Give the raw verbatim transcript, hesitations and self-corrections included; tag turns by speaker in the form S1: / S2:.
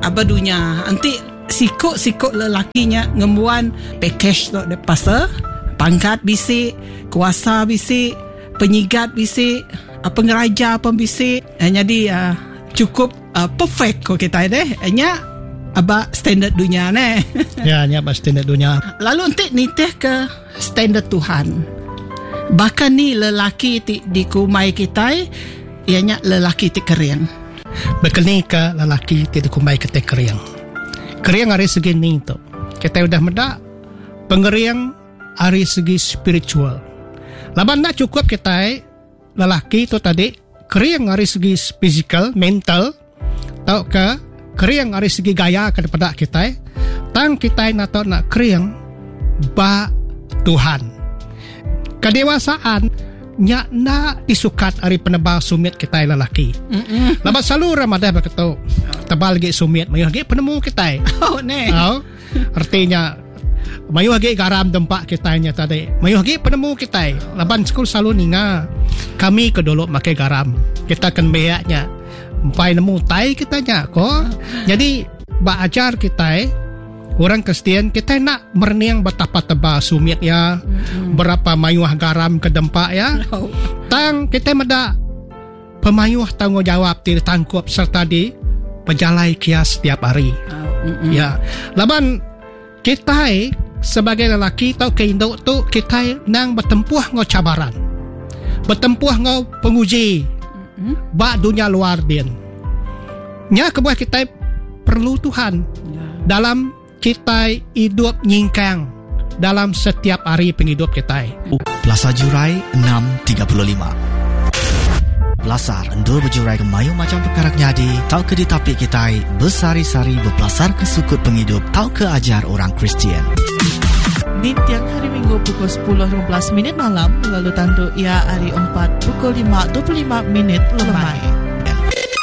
S1: aba dunia. Nanti sikut-sikut lelakinya ngemuan package tu de pasal pangkat bisik, kuasa bisik, penyigat bisik, uh, pengeraja pun bisik. Uh, jadi uh, cukup uh, perfect ko kita deh. Nya aba standard dunia ne.
S2: Ya, nya aba standard dunia.
S1: Lalu nanti nitih ke standard Tuhan. Bahkan ni lelaki ti di kumai kita ianya lelaki ti kering.
S2: Bekeni ke lelaki ti di kumai kita kering. Kering dari segi ni tu. Kita udah medak pengering dari segi spiritual. Laban tak cukup kita lelaki tu tadi kering dari segi physical, mental, tau ke kering dari segi gaya kepada kita. Tang kita nak tahu nak kering ba Tuhan. Kedewasaan nya na disukat dari penebal sumit kita lelaki. Mm-mm. Laban selalu Ramadan berkata tebal lagi sumit, mayu lagi penemu kita.
S1: Oh ne.
S2: Oh, artinya mayu lagi garam tempat kita nya tadi. Mayu lagi penemu kita. Laban sekul selalu ninga. Kami kedolok makai garam. Kita akan bayaknya. Empai nemu tai kita nya ko. Jadi ba ajar kita orang Kristian kita nak merniang betapa tebal sumit ya. Mm-hmm. Berapa mayuah garam ke dempak ya. No. Tang kita meda pemayuh tanggungjawab ti tangkup serta di pejalai kias setiap hari. Mm-hmm. Ya. Laban kita sebagai lelaki tau keinduk tu kita nang bertempuh ngau cabaran. Bertempuh ngau penguji. Mm-hmm. Ba dunia luar din. Nya kebuah kita perlu Tuhan. Yeah. Dalam kita hidup nyingkang dalam setiap hari penghidup kita.
S3: Plaza Jurai enam tiga puluh lima. Belasar endur berjurai ke mayu macam perkara nyadi. Tau ke ditapik kita bersari-sari berpelasar ke sukut penghidup. Tau ke ajar orang Kristian.
S4: Di tiang hari Minggu pukul sepuluh lima belas minit malam. Lalu tantu ia hari empat pukul lima dua puluh lima minit lemai.